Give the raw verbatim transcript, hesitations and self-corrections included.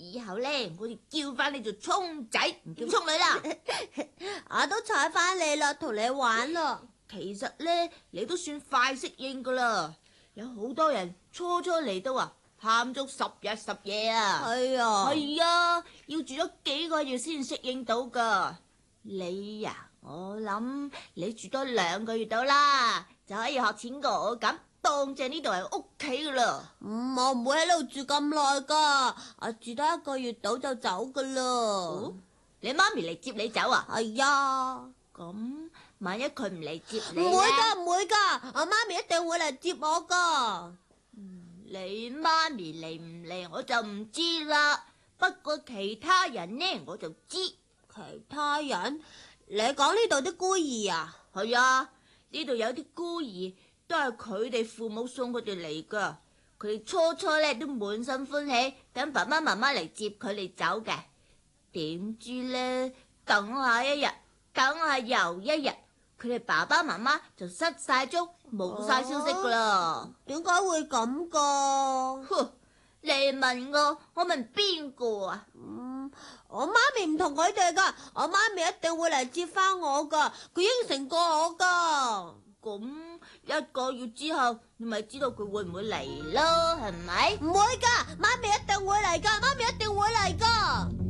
以後咧，我哋叫翻你做聰仔，唔叫聰女啦。 我都睬翻你啦，同你玩啦。 其實咧，你都算快適應噶啦。有好多人初初嚟到啊，喊足十日十夜啊。 係啊， 係啊，要住咗幾個月先適應到噶。你呀、啊，我諗你住多兩個月到啦，就可以學似我咁。當正呢度係屋企噶啦。 嗯，我唔會喺度住咁耐噶，我住多一個月到就走噶啦。 哦，你媽咪嚟接你走啊？ 係啊。 咁萬一佢唔嚟接你？ 唔會噶，唔會噶，我媽咪一定會嚟接我噶。 嗯，你媽咪嚟唔嚟我就唔知啦。不過其他人呢，我就知。 其他人？你講呢度啲孤兒啊？ 係啊，呢度有啲孤兒。都係佢哋父母送佢哋嚟噶，佢哋初初咧都滿心歡喜，等爸爸媽媽嚟接佢哋走嘅。點知咧，等下一日，等下又一日，佢哋爸爸媽媽就失晒蹤，冇晒消息噶啦。 點解會咁噶？ 哼，你問我，我問邊個啊？ 嗯，我媽咪唔同佢哋噶，我媽咪一定會嚟接翻我噶，佢應承過我噶。 咁一個月之後，你咪知道佢會唔會嚟咯，係咪？ 唔會噶，媽咪一定會嚟噶，媽咪一定會嚟噶。